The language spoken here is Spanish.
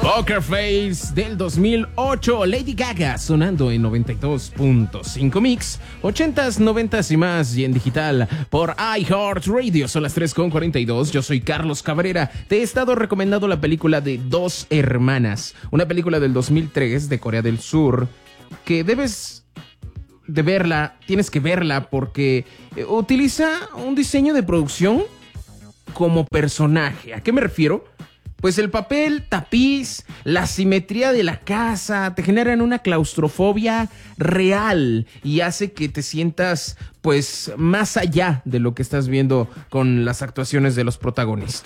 Poker Face del 2008, Lady Gaga sonando en 92.5 Mix, 80s, 90s y más, y en digital por iHeartRadio. Son las 3:42. Yo soy Carlos Cabrera. Te he estado recomendando la película de Dos Hermanas, una película del 2003 de Corea del Sur que debes de verla, tienes que verla porque utiliza un diseño de producción como personaje. ¿A qué me refiero? Pues el papel, tapiz, la simetría de la casa te generan una claustrofobia real y hace que te sientas pues más allá de lo que estás viendo con las actuaciones de los protagonistas.